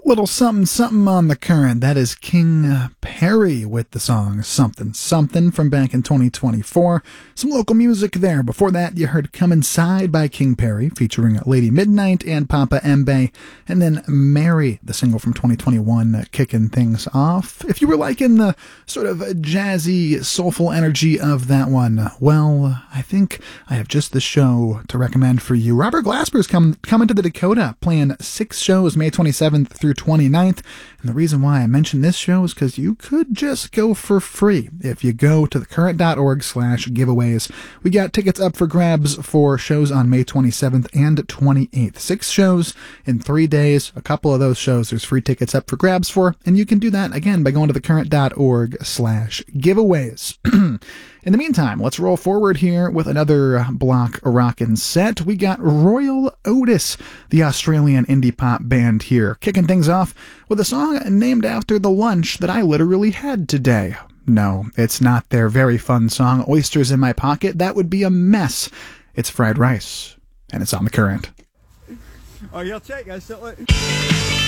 Little something something on the current. That is King Perry with the song Something Something from back in 2024. Some local music there. Before that, you heard Come Inside by King Perry featuring Lady Midnight and Papa Mbe. And then Mary, the single from 2021, kicking things off. If you were liking the sort of jazzy, soulful energy of that one, well, I think I have just the show to recommend for you. Robert Glasper's coming to the Dakota, playing 6 shows May 27th through 29th. And the reason why I mention this show is because you could just go for free if you go to thecurrent.org/giveaways. We got tickets up for grabs for shows on May 27th and 28th. 6 shows in 3 days. A couple of those shows there's free tickets up for grabs for, and you can do that again by going to thecurrent.org/giveaways. In the meantime, let's roll forward here with another block rockin' set. We got Royal Otis, the Australian indie pop band here, kicking things off with a song named after the lunch that I literally had today. No, it's not their very fun song, Oysters in My Pocket. That would be a mess. It's fried rice, and it's on the Current. Oh, you'll take us.